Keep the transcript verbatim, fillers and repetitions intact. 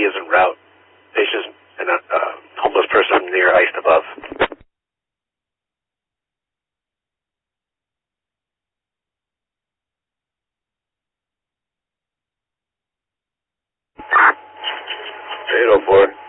is en route. Patients and a uh, homeless person near iced above. eight oh four.